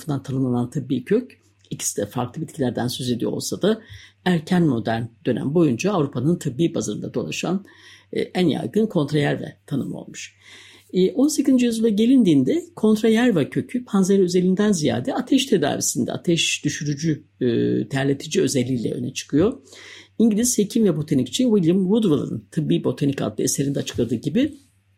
tarafından tanımlanan tıbbi kök, ikisi de farklı bitkilerden söz ediyor olsa da erken modern dönem boyunca Avrupa'nın tıbbi bazında dolaşan en yaygın kontrayerva tanımı olmuş. 18. yüzyıla gelindiğinde kontrayerva kökü panzehir özelinden ziyade ateş tedavisinde ateş düşürücü, terletici özelliğiyle öne çıkıyor. İngiliz hekim ve botanikçi William Woodwell'ın Tıbbi Botanik adlı eserinde açıkladığı gibi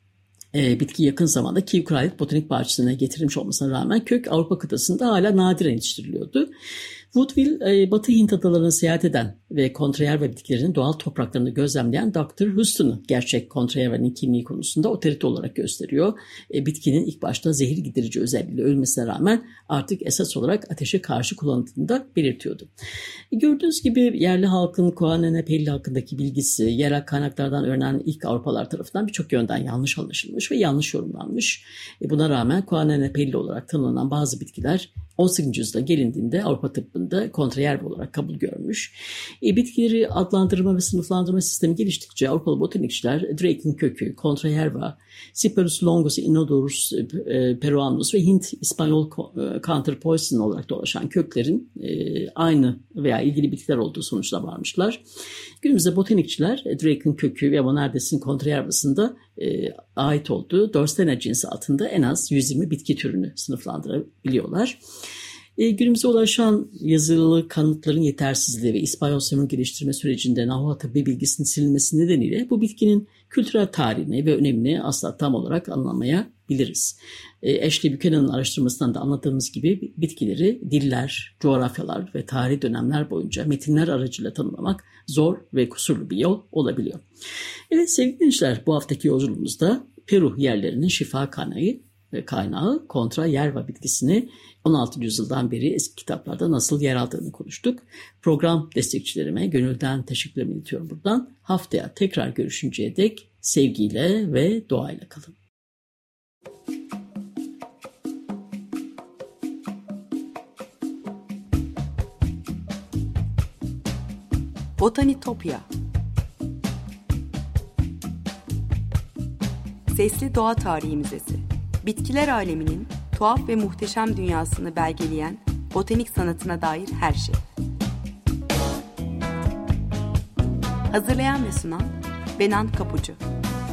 bitki yakın zamanda Kew Kraliyet Botanik Bahçesi'ne getirilmiş olmasına rağmen kök Avrupa kıtasında hala nadiren yetiştiriliyordu. Woodville, Batı Hint adalarına seyahat eden ve kontrayerva bitkilerinin doğal topraklarını gözlemleyen Dr. Houston'u gerçek kontrayervanın kimliği konusunda otorite olarak gösteriyor. Bitkinin ilk başta zehir giderici özelliğiyle ölmesine rağmen artık esas olarak ateşe karşı kullanıldığını da belirtiyordu. Gördüğünüz gibi yerli halkın Kuanene-Pelli hakkındaki bilgisi yerel kaynaklardan öğrenen ilk Avrupalılar tarafından birçok yönden yanlış anlaşılmış ve yanlış yorumlanmış. Buna rağmen Kuanene-Pelli olarak tanımlanan bazı bitkiler 18. yüzyıla gelindiğinde Avrupa tıbbında kontrayerva olarak kabul görmüş. Bitkileri adlandırma ve sınıflandırma sistemi geliştikçe Avrupalı botanikçiler Drake'in kökü, kontrayerva, Cyperus longus inodorus peruanus ve Hint İspanyol counterpoison olarak dolaşan köklerin aynı veya ilgili bitkiler olduğu sonuçına varmışlar. Günümüzde botanikçiler Drake'in kökü ve Monardes'in kontrayervasında ait olduğu Dorstena cinsi altında en az 120 bitki türünü sınıflandırabiliyorlar. Günümüze ulaşan yazılı kanıtların yetersizliği ve İspanyol sömürü geliştirme sürecinde Nahua tıbbi bilgisinin silinmesi nedeniyle bu bitkinin kültürel tarihini ve önemini asla tam olarak anlamayabiliriz. Ashley Buchanan'ın araştırmasından da anladığımız gibi bitkileri diller, coğrafyalar ve tarihi dönemler boyunca metinler aracılığıyla tanımlamak zor ve kusurlu bir yol olabiliyor. Evet sevgili dinleyiciler, bu haftaki yolculuğumuzda Peru yerlerinin şifa kaynağı kontrayerva bitkisini 16. yüzyıldan beri eski kitaplarda nasıl yer aldığını konuştuk. Program destekçilerime gönülden teşekkürlerimi iletiyorum buradan. Haftaya tekrar görüşünceye dek sevgiyle ve doğayla kalın. Botanitopya. Sesli Doğa Tarihi Müzesi. Bitkiler aleminin tuhaf ve muhteşem dünyasını belgeleyen botanik sanatına dair her şey. Hazırlayan ve sunan Benan Kapucu.